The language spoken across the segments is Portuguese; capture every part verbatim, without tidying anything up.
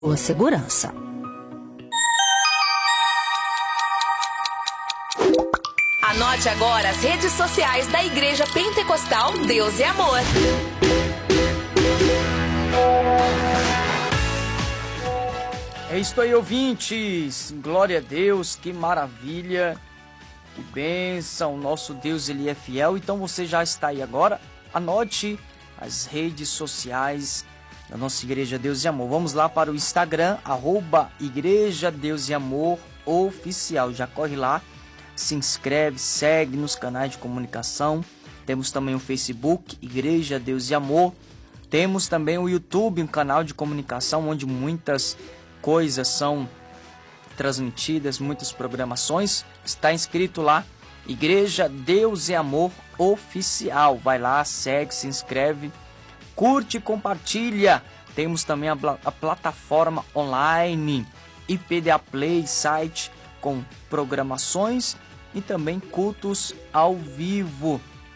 Boa segurança. Anote agora as redes sociais da Igreja Pentecostal Deus é Amor. É isso aí, ouvintes. Glória a Deus, que maravilha, que bênção. Nosso Deus, Ele é fiel. Então você já está aí agora. Anote as redes sociais da nossa Igreja Deus e Amor. Vamos lá para o Instagram, arroba Igreja Deus e Amor Oficial. Já corre lá, se inscreve, segue nos canais de comunicação. Temos também o Facebook, Igreja Deus e Amor. Temos também o YouTube, um canal de comunicação onde muitas coisas são transmitidas, muitas programações. Está inscrito lá, Igreja Deus e Amor Oficial. Vai lá, segue, se inscreve, curte e compartilha. Temos também a, a plataforma online I P D A Play, site com programações e também cultos ao vivo.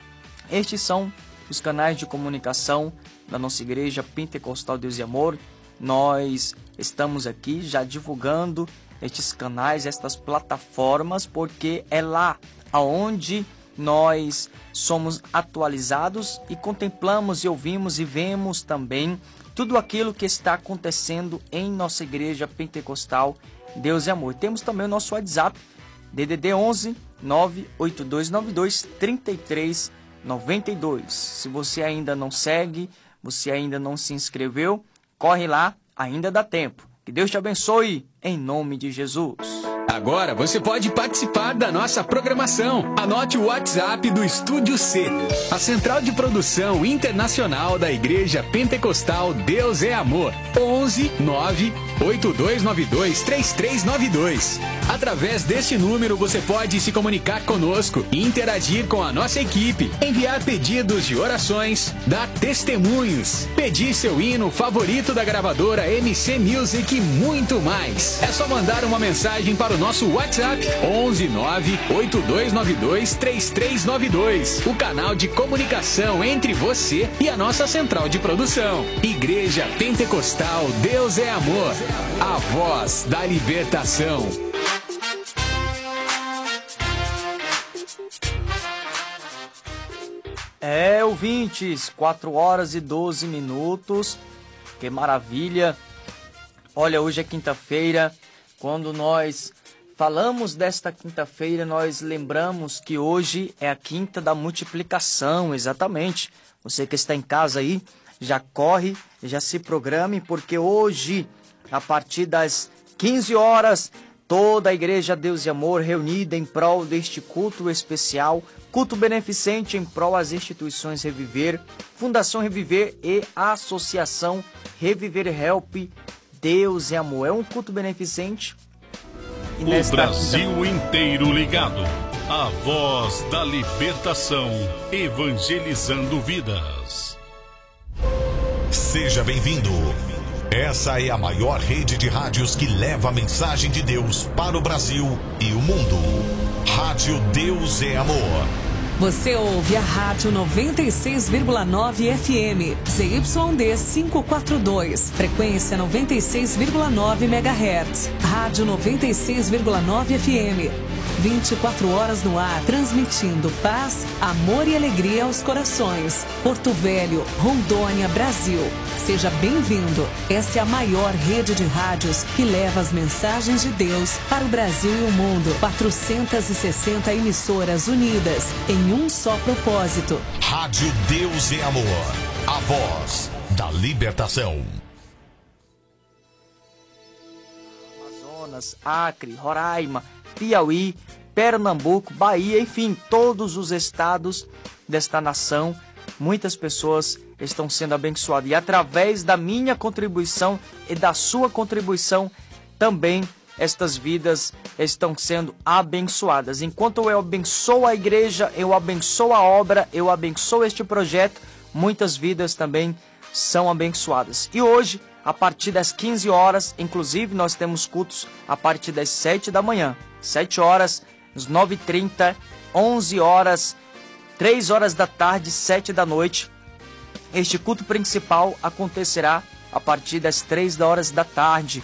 Estes são os canais de comunicação da nossa Igreja Pentecostal Deus e Amor. Nós estamos aqui já divulgando estes canais, estas plataformas, porque é lá aonde nós somos atualizados e contemplamos e ouvimos e vemos também tudo aquilo que está acontecendo em nossa Igreja Pentecostal Deus e Amor. Temos também o nosso WhatsApp, D D D onze, nove oito dois nove dois, três três nove dois. Se você ainda não segue, você ainda não se inscreveu, corre lá, ainda dá tempo. Que Deus te abençoe, em nome de Jesus. Agora você pode participar da nossa programação. Anote o WhatsApp do Estúdio C, a central de produção internacional da Igreja Pentecostal Deus é Amor. onze nove oito dois nove dois três três nove dois. Através deste número você pode se comunicar conosco, interagir com a nossa equipe, enviar pedidos de orações, dar testemunhos, pedir seu hino favorito da gravadora M C Music e muito mais. É só mandar uma mensagem para o nosso WhatsApp onze nove oito dois nove dois três três nove dois. O canal de comunicação entre você e a nossa central de produção. Igreja Pentecostal Deus é Amor, a voz da libertação. É, ouvintes, quatro horas e doze minutos, que maravilha. Olha, hoje é quinta-feira. Quando nós falamos desta quinta-feira, nós lembramos que hoje é a quinta da multiplicação, exatamente. Você que está em casa aí, já corre, já se programe, porque hoje, a partir das quinze horas, toda a Igreja Deus e Amor reunida em prol deste culto especial, culto beneficente em prol às instituições Reviver, Fundação Reviver e Associação Reviver Help Deus e Amor. É um culto beneficente. E o nesta... Brasil inteiro ligado. A voz da libertação, evangelizando vidas. Seja bem-vindo. Essa é a maior rede de rádios que leva a mensagem de Deus para o Brasil e o mundo. Rádio Deus é Amor. Você ouve a Rádio noventa e seis vírgula nove F M, Z Y D quinhentos e quarenta e dois, frequência noventa e seis vírgula nove megahertz. Rádio noventa e seis vírgula nove F M, vinte e quatro horas no ar, transmitindo paz, amor e alegria aos corações. Porto Velho, Rondônia, Brasil. Seja bem-vindo. Essa é a maior rede de rádios que leva as mensagens de Deus para o Brasil e o mundo. quatrocentas e sessenta emissoras unidas em um só propósito. Rádio Deus é Amor, a voz da libertação. Amazonas, Acre, Roraima, Piauí, Pernambuco, Bahia, enfim, todos os estados desta nação, muitas pessoas estão sendo abençoadas. E através da minha contribuição e da sua contribuição, também estas vidas estão sendo abençoadas. Enquanto eu abençoo a igreja, eu abençoo a obra, eu abençoo este projeto, muitas vidas também são abençoadas. E hoje, a partir das quinze horas, inclusive nós temos cultos a partir das sete da manhã. sete horas, nove e trinta, onze horas, três horas da tarde, sete da noite. Este culto principal acontecerá a partir das três horas da tarde.